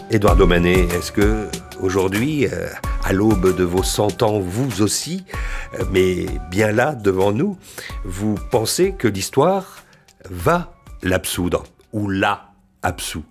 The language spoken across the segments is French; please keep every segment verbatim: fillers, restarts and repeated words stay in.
Édouard Manet, est-ce que aujourd'hui, euh, à l'aube de vos cent ans, vous aussi, euh, mais bien là, devant nous, vous pensez que l'histoire va l'absoudre ou l'a absous?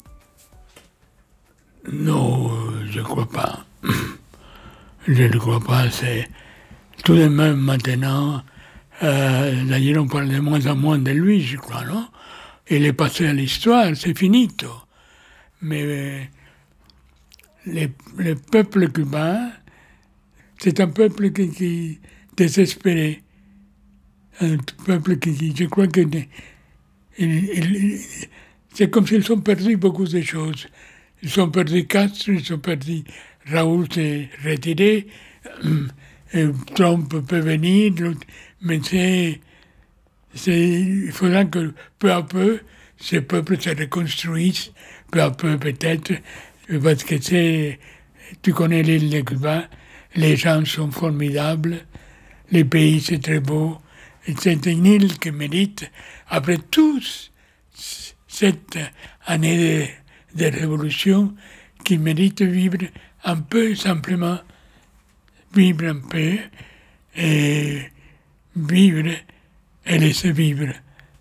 Non, je ne crois pas. Je ne crois pas. C'est tout de même maintenant. Euh, d'ailleurs, on parle de moins en moins de lui, je crois, non? Il est passé à l'histoire, c'est finito. Mais euh, les, le peuple cubain, c'est un peuple qui, qui désespéré. Un peuple qui, qui je crois que il, il, c'est comme s'ils ont perdu beaucoup de choses. Ils ont perdu Castro, ils ont perdu Raoul s'est retiré, euh, Trump peut venir, mais c'est, c'est, il faudra que peu à peu, ces peuples se reconstruisent, peu à peu peut-être, parce que c'est, tu connais l'île de Cuba, les gens sont formidables, les pays c'est très beau, et c'est une île qui mérite, après toute cette année de, de révolution, qui mérite vivre un peu simplement, vivre un peu, et vivre et laisser vivre.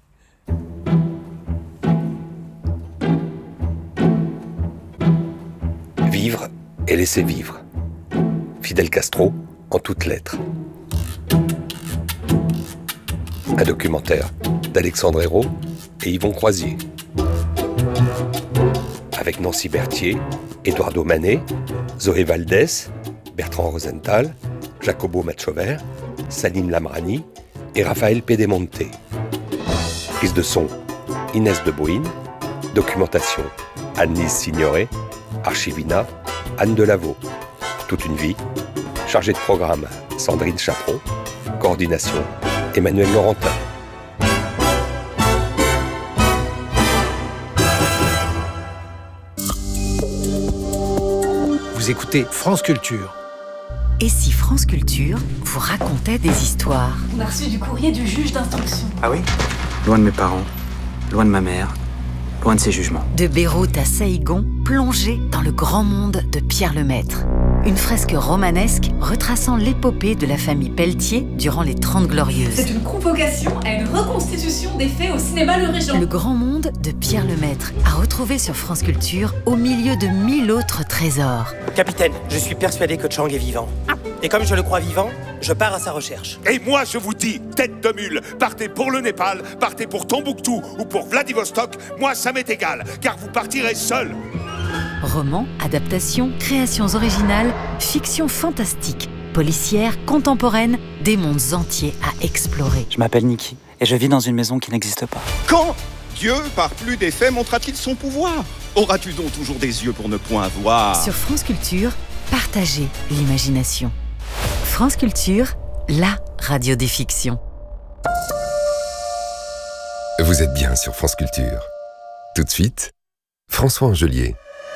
Vivre et laisser vivre. Fidel Castro, en toutes lettres. Un documentaire d'Alexandre Hérault et Yvon Croisier. Avec Nancy Berthier, Édouard Manet, Zoé Valdés, Bertrand Rosenthal, Jacobo Machover, Salim Lamrani et Raphaël Pedemonte. Prise de son, Inès de Boïne. Documentation, Anne-Lise Signoret. Archivina, Anne Delaveau. Toute une vie. Chargée de programme, Sandrine Chaperon. Coordination, Emmanuel Laurentin. Vous écoutez France Culture. Et si France Culture vous racontait des histoires? On a reçu du courrier du juge d'instruction. Ah oui? Loin de mes parents, loin de ma mère, loin de ses jugements. De Beyrouth à Saïgon, plongé dans le grand monde de Pierre Lemaître. Une fresque romanesque retraçant l'épopée de la famille Pelletier durant les Trente Glorieuses. C'est une convocation à une reconstitution des faits au cinéma Le Régent. Le grand monde de Pierre Lemaître, à retrouver sur France Culture au milieu de mille autres trésors. Capitaine, je suis persuadé que Chang est vivant. Et comme je le crois vivant, je pars à sa recherche. Et moi je vous dis, tête de mule, partez pour le Népal, partez pour Tombouctou ou pour Vladivostok, moi ça m'est égal, car vous partirez seul. Romans, adaptations, créations originales, fiction fantastique, policière, contemporaine, des mondes entiers à explorer. Je m'appelle Niki et je vis dans une maison qui n'existe pas. Quand Dieu, par plus des faits, montrera-t-il son pouvoir? Auras-tu donc toujours des yeux pour ne point voir? Sur France Culture, partagez l'imagination. France Culture, la radio des fictions. Vous êtes bien sur France Culture. Tout de suite, François Angelier.